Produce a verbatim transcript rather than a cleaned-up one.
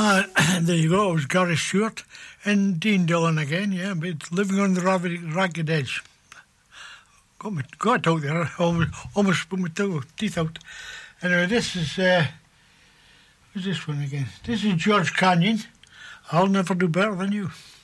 Uh, there you go. It was Gary Stewart and Dean Dillon again, yeah, but Living on the Ragged, ragged Edge. Got me, got out there, almost, almost put my teeth out. Anyway, this is, uh, who's this one again? This is George Canyon. I'll never do better than you.